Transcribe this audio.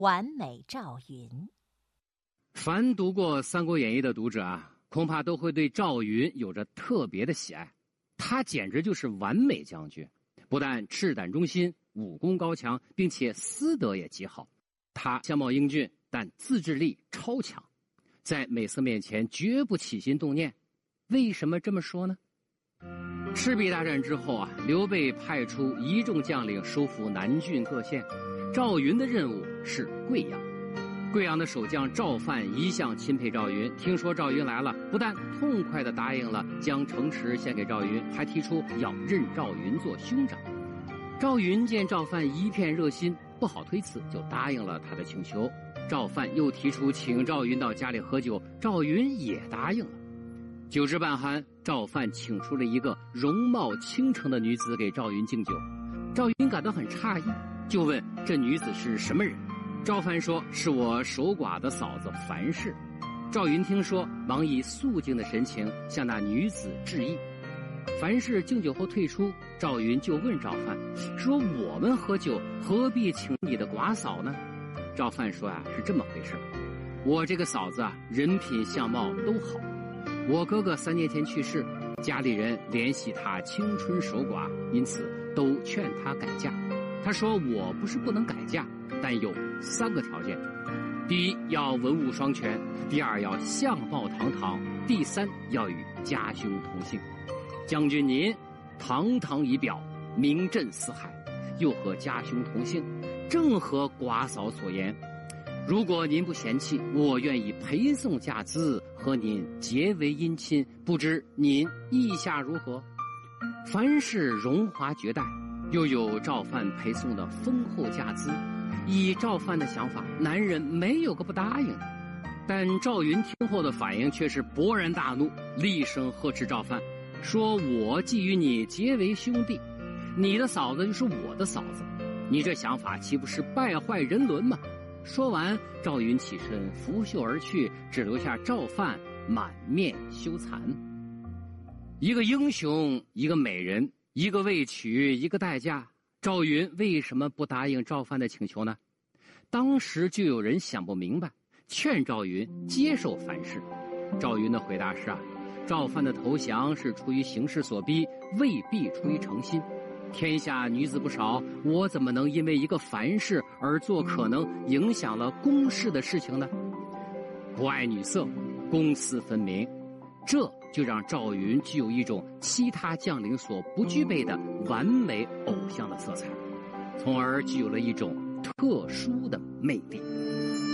完美赵云。 凡读过《三国演义》的读者啊，恐怕都会对赵云有着特别的喜爱。他简直就是完美将军，不但赤胆忠心、武功高强，并且私德也极好。他相貌英俊，但自制力超强，在美色面前绝不起心动念。为什么这么说呢？赤壁大战之后啊，刘备派出一众将领收复南郡各县，赵云的任务是贵阳。贵阳的守将赵范一向钦佩赵云，听说赵云来了，不但痛快地答应了将城池献给赵云，还提出要任赵云做兄长。赵云见赵范一片热心，不好推辞，就答应了他的请求。赵范又提出请赵云到家里喝酒，赵云也答应了。酒至半酣，赵范请出了一个容貌倾城的女子给赵云敬酒。赵云感到很诧异，就问这女子是什么人。赵范说是我守寡的嫂子樊氏。赵云听说，忙以肃静的神情向那女子致意。樊氏敬酒后退出，赵云就问赵范说：我们喝酒何必请你的寡嫂呢？赵范说是这么回事，我这个嫂子人品相貌都好，我哥哥3年前去世，家里人怜惜她青春守寡，因此都劝她改嫁。她说我不是不能改嫁，但有3个条件：第一，要文武双全；第二，要相貌堂堂；第三，要与家兄同姓。将军您堂堂仪表，名震四海，又和家兄同姓，正合寡嫂所言。如果您不嫌弃，我愿意陪送嫁资，和您结为姻亲，不知您意下如何？凡是荣华绝代，又有赵范陪送的丰厚嫁资，以赵范的想法，男人没有个不答应的。但赵云听后的反应却是勃然大怒，厉声呵斥赵范，说我既与你结为兄弟，你的嫂子就是我的嫂子，你这想法岂不是败坏人伦吗？说完，赵云起身拂袖而去，只留下赵范满面羞惭。一个英雄，一个美人，一个未娶，一个待嫁，赵云为什么不答应赵范的请求呢？当时就有人想不明白，劝赵云接受樊氏。赵云的回答是赵范的投降是出于形势所逼，未必出于诚心。天下女子不少，我怎么能因为一个樊氏而做可能影响了公事的事情呢？不爱女色，公私分明，这就让赵云具有一种其他将领所不具备的完美偶像的色彩，从而具有了一种特殊的魅力。